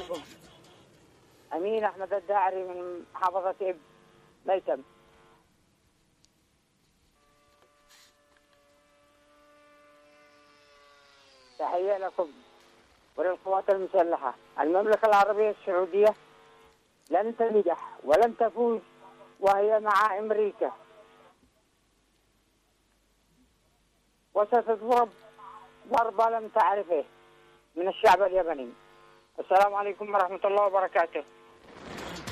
عليكم. أمين أحمد الداعري من محافظة إب ميتم. تحية لكم وللقوات المسلحة. المملكة العربية السعودية لن تنجح ولن تفوز وهي مع أمريكا، وستضرب ضربة لم تعرفه من الشعب اليمني. السلام عليكم ورحمة الله وبركاته.